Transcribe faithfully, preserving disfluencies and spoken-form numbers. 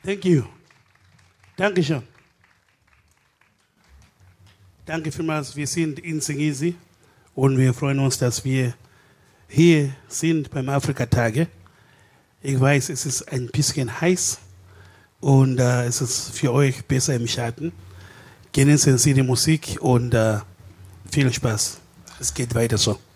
Thank you. Dankeschön. Danke vielmals. Wir sind in Singisi und wir freuen uns, dass wir hier sind beim Afrika-Tage. Ich weiß, es ist ein bisschen heiß und äh, es ist für euch besser im Schatten. Genießen Sie die Musik und äh, viel Spaß. Es geht weiter so.